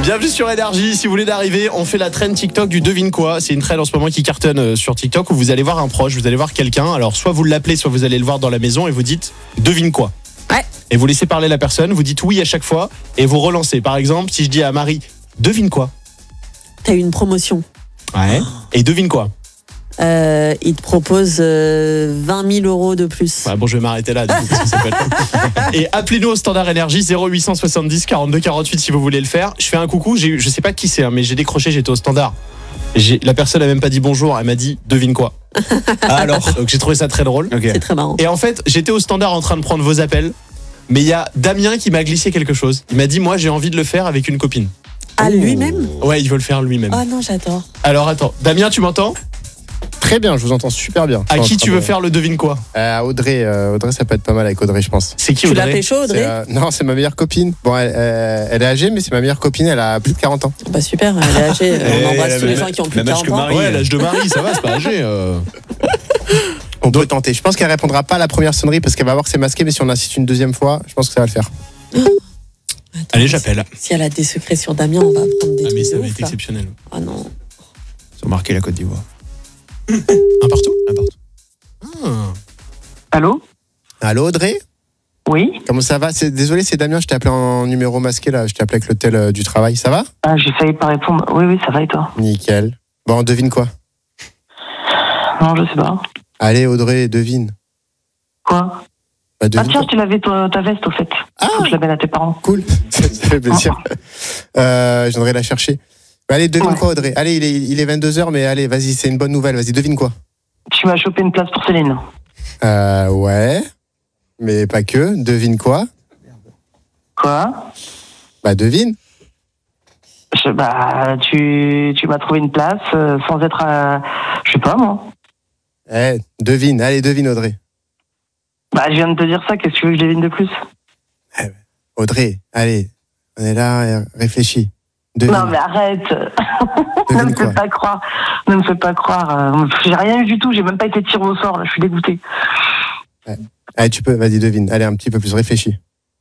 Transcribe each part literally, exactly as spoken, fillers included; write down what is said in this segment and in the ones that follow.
Bienvenue sur Énergie. Si vous voulez d'arriver, on fait la trend TikTok du devine quoi. C'est une trend en ce moment qui cartonne sur TikTok où vous allez voir un proche, vous allez voir quelqu'un. Alors soit vous l'appelez, soit vous allez le voir dans la maison et vous dites devine quoi. Ouais. Et vous laissez parler la personne, vous dites oui à chaque fois et vous relancez. Par exemple, si je dis à Marie devine quoi. T'as eu une promotion. Ouais. Et devine quoi. Euh, il te propose euh, vingt mille euros de plus. Ouais, bon, je vais m'arrêter là. Du coup, parce que ça peut être... Et appelez-nous au standard énergie zéro huit cent soixante-dix quarante-deux quarante-huit si vous voulez le faire. Je fais un coucou. J'ai, je sais pas qui c'est, hein, mais j'ai décroché. J'étais au standard. J'ai, la personne a même pas dit bonjour. Elle m'a dit devine quoi. Ah, alors, donc j'ai trouvé ça très drôle. Okay. C'est très marrant. Et en fait, j'étais au standard en train de prendre vos appels, mais il y a Damien qui m'a glissé quelque chose. Il m'a dit moi j'ai envie de le faire avec une copine. Ah, lui-même ? Ouais, il veut le faire lui-même. Ah non, j'adore. Alors attends, Damien, tu m'entends ? Très bien, je vous entends super bien. À qui tu veux faire le devine quoi ? euh, Audrey, euh, Audrey, ça peut être pas mal avec Audrey, je pense. C'est qui tu Audrey ? Tu l'as pécho, Audrey ? c'est, euh, Non, c'est ma meilleure copine. Bon, elle, euh, elle est âgée, mais c'est ma meilleure copine, elle a plus de quarante ans. Bah super, elle est âgée. On embrasse tous les gens qui ont plus de quarante ans. Ouais, l'âge de Marie, ça va, c'est pas âgé. Euh... On peut tenter. Je pense qu'elle répondra pas à la première sonnerie parce qu'elle va voir que c'est masqué, mais si on insiste une deuxième fois, je pense que ça va le faire. Attends, Allez, j'appelle. Si elle a des secrets sur Damien, on va apprendre des Ah, trucs. mais ça de va ouf, être là. exceptionnel. Ah non. Ils ont marqué la Côte d'Ivoire. Un partout ? Un partout. Ah. Allô ? Allô, Audrey ? Oui ? Comment ça va ? c'est, Désolé, c'est Damien, je t'ai appelé en numéro masqué, là. Je t'ai appelé avec l'hôtel euh, du travail. Ça va ? Ah, j'ai failli pas répondre. Oui, oui, ça va et toi ? Nickel. Bon, devine quoi ? Non, je sais pas. Allez, Audrey, devine. Quoi ? Bah, Ah devine tiens, quoi. je t'ai lavé ta, ta veste au fait. Ah. Faut que je l'amène à tes parents. Cool, ça, ça fait plaisir. Euh, je viendrai la chercher. Bah, allez, devine Ouais. quoi, Audrey ? Allez, il est, il est vingt-deux heures, mais allez, vas-y, c'est une bonne nouvelle. Vas-y, devine quoi ? Tu m'as chopé une place pour Céline. Euh, ouais. Mais pas que. Devine quoi ? Quoi ? Bah, devine. Je, bah, tu, tu m'as trouvé une place euh, sans être à... Je sais pas, moi. Eh, devine. Allez, devine, Audrey. Bah, je viens de te dire ça, qu'est-ce que tu veux que je devine de plus ? Audrey, allez. On est là, euh, réfléchis. Devine. Non, mais arrête. Ne Devine me quoi fais pas croire. Ne me fais pas croire. Euh, j'ai rien eu du tout, j'ai même pas été tiré au sort, là, je suis dégoûtée. Allez, tu peux, vas-y, devine. Allez, un petit peu plus, réfléchis.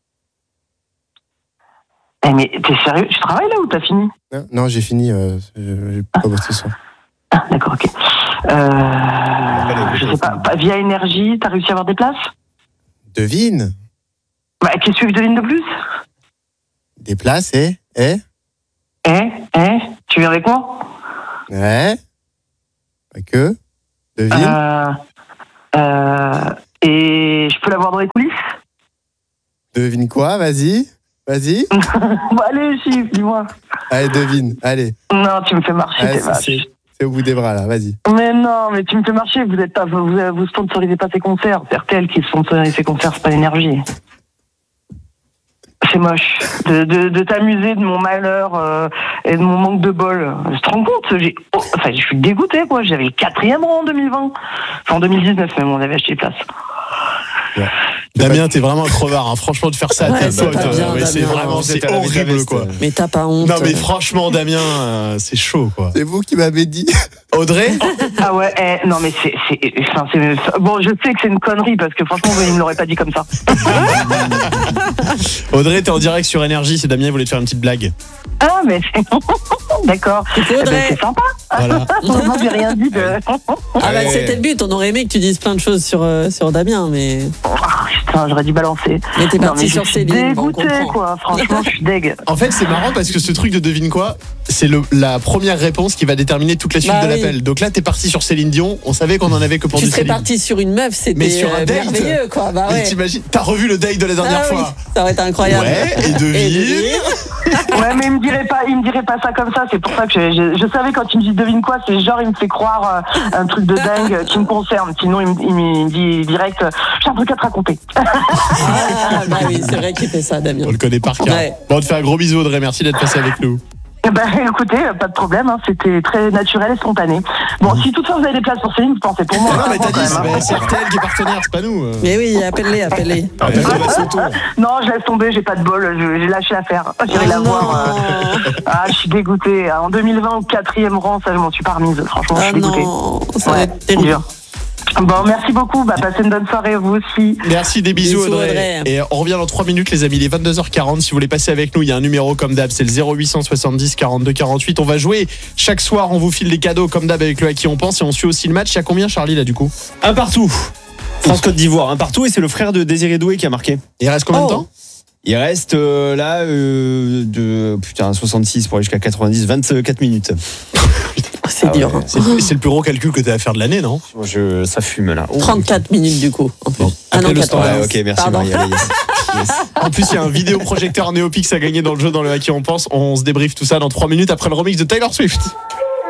Eh, mais t'es sérieux ? Tu travailles là ou t'as fini ? Non, non, j'ai fini. Euh, je- j'ai pas bossé ce soir. Ah, d'accord, ok. Euh, je sais pas, pas, via énergie, t'as réussi à avoir des places ? Devine. Bah, qu'est-ce que je devine de plus ? Des places, eh Eh Eh Eh Tu viens avec moi ? Ouais. Pas que. Devine. euh, euh, Et je peux la voir dans les coulisses ? Devine quoi, vas-y. Vas-y. Bon, allez, chiffre, dis-moi. Allez, devine. Allez. Non, tu me fais marcher, Allez, t'es c'est, vache. c'est, c'est au bout des bras, là. Vas-y. Mais non, mais tu me fais marcher, vous êtes pas, vous, vous sponsorisez pas ces concerts. C'est R T L qui sponsorise ces concerts, c'est pas l'énergie. C'est moche. De, de, de t'amuser de mon malheur euh, et de mon manque de bol. Je te rends compte, j'ai, oh, enfin, je suis dégoûté, quoi. J'avais le quatrième rang en deux mille vingt. Enfin, en deux mille dix-neuf, même, on avait acheté place. Ouais. Damien, t'es vraiment un crevard, hein. Franchement, de faire ça à Ouais, ta c'est pote, pas bien, euh, mais c'est Damien. vraiment, C'était c'est à la horrible, veste, quoi. euh. Mais t'as pas honte. Non, mais franchement, Damien, euh, c'est chaud, quoi. C'est vous qui m'avez dit. Audrey ? Ah ouais, eh, non, mais c'est, c'est, enfin, c'est, bon, je sais que c'est une connerie parce que franchement, il me l'aurait pas dit comme ça. Audrey, t'es en direct sur Énergie, c'est Damien, il voulait te faire une petite blague. Ah, mais c'est, d'accord. C'est Eh ben, Audrey. c'est sympa. Voilà. Moi, j'ai rien dit de. Ah bah Ouais. c'était le but, on aurait aimé que tu dises plein de choses sur, euh, sur Damien, mais, Oh, putain, j'aurais dû balancer. mais t'es Non, parti mais je sur suis Céline, bon, on dégoûté, comprend. quoi. Franchement, je suis deg. En fait, c'est marrant parce que ce truc de devine quoi, c'est le, la première réponse qui va déterminer toute la suite Bah de oui. l'appel. Donc là, t'es parti sur Céline Dion, on savait qu'on en avait que pour Tu du serais Céline. parti sur une meuf, c'était Mais sur un euh, date. merveilleux, quoi. Bah Mais ouais. t'imagines, t'as revu le date de la dernière Ah oui, fois. ça aurait été incroyable. Ouais, et Et devine. devine. Ouais, mais il me dirait pas, il me dirait pas ça comme ça. C'est pour ça que je, je, je savais quand il me dit devine quoi, c'est genre il me fait croire euh, un truc de dingue euh, qui me concerne. Sinon, il, me- il me dit direct, euh, j'ai un truc à te raconter. Ah bah oui, c'est vrai qu'il fait ça, Damien. On le connaît par cœur. Ouais. Bon, on te fait un gros bisou, Audrey. Merci d'être passé avec nous. Eh ben, écoutez, euh, pas de problème, hein, c'était très naturel et spontané. Bon, si toutefois vous avez des places pour Céline, vous pensez pour moi. Ah non, mais hein, t'as dit, quand même, hein. c'est c'est R T L qui est partenaire, c'est pas nous. euh. Mais oui, appelle-les, appelle-les. Appelle-le, va se tourner. Non, je laisse tomber, j'ai pas de bol, je- j'ai lâché l'affaire. J'irai Oh la non. voir. euh, Ah, je suis dégoûtée. En deux mille vingt, au quatrième rang, ça, je m'en suis pas remise. Franchement, je Ah suis dégoûtée. non, ça va Ouais, être terrible. dur. Bon, merci beaucoup. Bah, passez une bonne soirée, vous aussi. Merci, des bisous, Bisous, Audrey. Audrey. Et on revient dans trois minutes, les amis. Il est vingt-deux heures quarante. Si vous voulez passer avec nous, il y a un numéro comme d'hab. C'est le zéro huit cent soixante-dix quarante-deux quarante-huit. On va jouer chaque soir. On vous file des cadeaux comme d'hab avec le à qui on pense. Et on suit aussi le match. Il y a combien, Charlie, là, du coup? Un partout. France-Côte d'Ivoire, un partout. Et c'est le frère de Désiré Doué qui a marqué. Il reste combien Oh. de temps? Il reste euh, là euh, de putain, soixante-six pour aller jusqu'à quatre-vingt-dix, vingt-quatre minutes. C'est Ah ouais. dur. hein. C'est c'est le plus gros calcul que tu as à faire de l'année, non? Moi, je, ça fume là. Oh. trente-quatre minutes du coup. En plus. Bon. Ah non, Après le quatre-vingts. Ouais, ok, merci Pardon. Marie. Allez, yes. Yes. En plus, il y a un vidéoprojecteur Neopix à gagner dans le jeu dans le à qui on pense. On se débriefe tout ça dans trois minutes après le remix de Taylor Swift.